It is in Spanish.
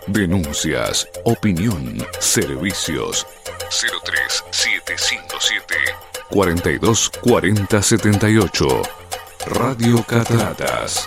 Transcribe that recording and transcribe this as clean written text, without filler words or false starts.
Denuncias, opinión, servicios. 03757 42 40 78. Radio Cataratas.